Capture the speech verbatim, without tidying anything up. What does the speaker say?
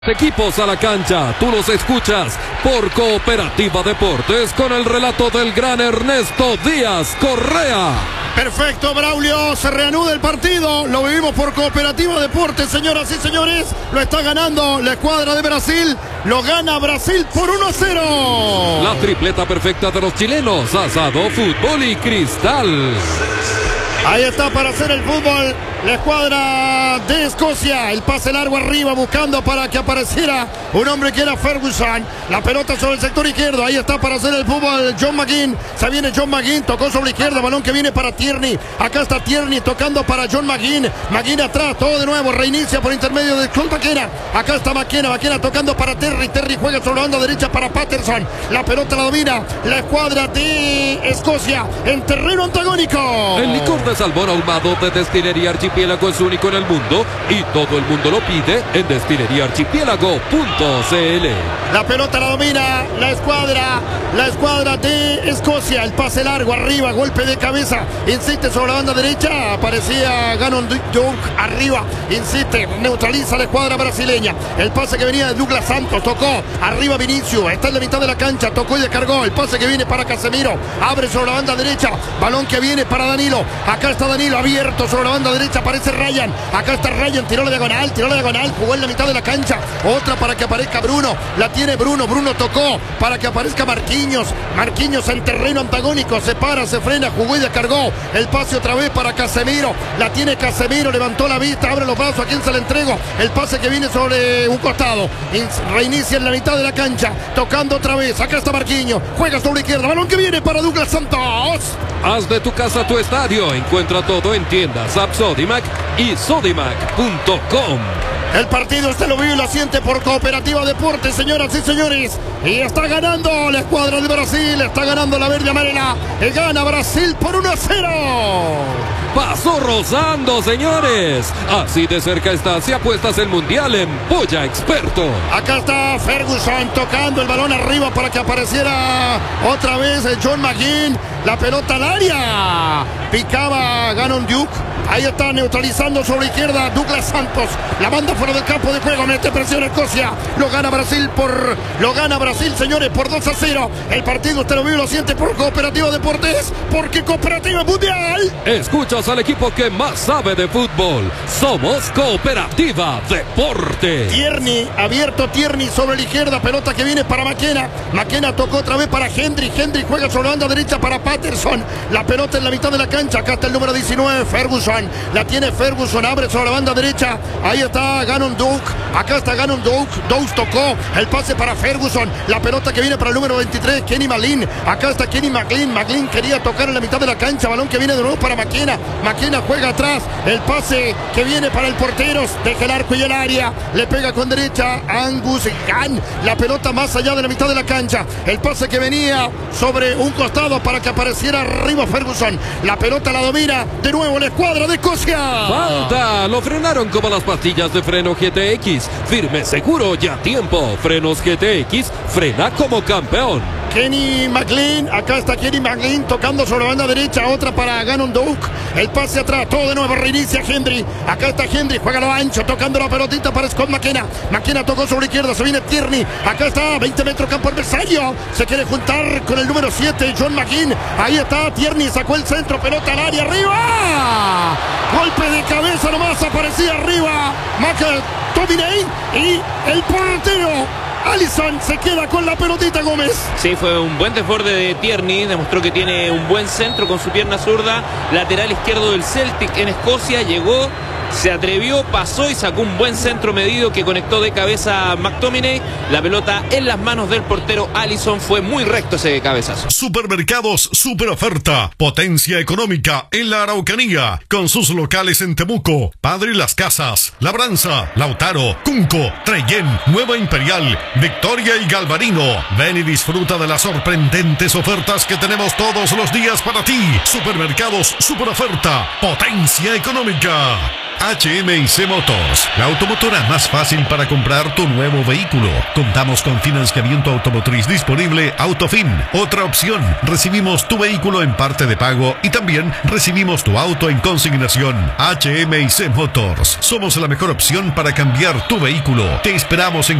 Equipos a la cancha, tú los escuchas por Cooperativa Deportes con el relato del gran Ernesto Díaz Correa. Perfecto, Braulio, se reanuda el partido, lo vivimos por Cooperativa Deportes, señoras y señores, lo está ganando la escuadra de Brasil, lo gana Brasil por uno a cero. La tripleta perfecta de los chilenos, asado, fútbol y cristal. Ahí está para hacer el fútbol la escuadra de Escocia. El pase largo arriba buscando para que apareciera un hombre que era Ferguson. La pelota sobre el sector izquierdo. Ahí está para hacer el fútbol John McGinn. Se viene John McGinn. Tocó sobre la izquierda. Balón que viene para Tierney. Acá está Tierney tocando para John McGinn. McGinn atrás. Todo de nuevo. Reinicia por intermedio de Cole McKenna. Acá está McKenna. McKenna tocando para Terry. Terry juega sobre la banda derecha para Patterson. La pelota la domina la escuadra de Escocia en terreno antagónico. El licor de salmón ahumado de Destilería Archipiélago es único en el mundo y todo el mundo lo pide en destilería archipiélago punto c l. La pelota la domina la escuadra, la escuadra de Escocia. El pase largo arriba, golpe de cabeza, insiste sobre la banda derecha, aparecía Gannon Duke arriba, insiste, neutraliza la escuadra brasileña. El pase que venía de Douglas Santos, tocó arriba Vinicius, está en la mitad de la cancha, tocó y descargó. El pase que viene para Casemiro, abre sobre la banda derecha, balón que viene para Danilo. Acá está Danilo abierto sobre la banda derecha, aparece Ryan, acá está Ryan, tiró la diagonal, tiró la diagonal, jugó en la mitad de la cancha, otra para que aparezca Bruno, la tiene Bruno, Bruno tocó para que aparezca Marquinhos, Marquinhos en terreno antagónico, se para, se frena, jugó y descargó, el pase otra vez para Casemiro, la tiene Casemiro, levantó la vista, abre los brazos, a quién se le entrego, el pase que viene sobre un costado, reinicia en la mitad de la cancha, tocando otra vez, acá está Marquinhos, juega sobre la izquierda, balón que viene para Douglas Santos. Haz de tu casa tu estadio, encuentra todo en tiendas App Sodimac y sodimac punto com. El partido usted lo vive y lo siente por Cooperativa Deportes, señoras y señores. Y está ganando la escuadra de Brasil, está ganando la verde amarela. Y gana Brasil por uno a cero. Pasó rozando, señores. Así de cerca está si apuestas el mundial en Polla Experto. Acá está Ferguson tocando el balón arriba para que apareciera otra vez el John McGinn. La pelota al área. Picaba Gannon Duke. Ahí está neutralizando sobre la izquierda Douglas Santos. La banda fuera del campo de juego. Mete presión Escocia. Lo gana Brasil por. Lo gana Brasil, señores, por dos a cero. El partido usted lo vive y lo siente por Cooperativa Deportes. Porque Cooperativa Mundial. Escuchas al equipo que más sabe de fútbol. Somos Cooperativa Deportes. Tierney, abierto Tierney sobre la izquierda. Pelota que viene para McKenna. McKenna tocó otra vez para Hendry. Hendry juega sobre la banda derecha para Patterson. La pelota en la mitad de la cancha. Acá está el número diecinueve, Ferguson. La tiene Ferguson, abre sobre la banda derecha. Ahí está Gannon Duke. Acá está Gannon Duke. Duke tocó el pase para Ferguson. La pelota que viene para el número veintitrés, Kenny McLean. Acá está Kenny McLean. McLean quería tocar en la mitad de la cancha. Balón que viene de nuevo para McKenna. McKenna juega atrás. El pase que viene para el portero. Deja el arco y el área. Le pega con derecha Angus Gunn. La pelota más allá de la mitad de la cancha. El pase que venía sobre un costado para que apareciera arriba Ferguson. La pelota la domina de nuevo la escuadra de Escocia. Falta, lo frenaron como las pastillas de freno G T X. Firme, seguro y a tiempo. Frenos G T X, frena como campeón. Kenny McLean, acá está Kenny McLean tocando sobre la banda derecha, otra para Gannon Duke, el pase atrás, todo de nuevo, reinicia Hendry, acá está Hendry, juega lo ancho, tocando la pelotita para Scott McKenna, McKenna tocó sobre la izquierda, se viene Tierney, acá está, veinte metros campo adversario, se quiere juntar con el número siete, John McGinn, ahí está Tierney, sacó el centro, pelota al área, arriba, golpe de cabeza nomás, aparecía arriba, McTominay y el portero Alisson se queda con la pelotita, Gómez. Sí, fue un buen desborde de Tierney, demostró que tiene un buen centro con su pierna zurda, lateral izquierdo del Celtic en Escocia, llegó, se atrevió, pasó y sacó un buen centro medido que conectó de cabeza a McTominay. La pelota en las manos del portero Alisson, fue muy recto ese cabezazo. Supermercados Super Oferta, potencia económica en la Araucanía, con sus locales en Temuco, Padre Las Casas, Labranza, Lautaro, Cunco, Trellén, Nueva Imperial, Victoria y Galvarino. Ven y disfruta de las sorprendentes ofertas que tenemos todos los días para ti. Supermercados Super Oferta, potencia económica. H M I C Motors, la automotora más fácil para comprar tu nuevo vehículo. Contamos con financiamiento automotriz disponible Autofin. Otra opción, recibimos tu vehículo en parte de pago y también recibimos tu auto en consignación. H M I C Motors, somos la mejor opción para cambiar tu vehículo. Te esperamos en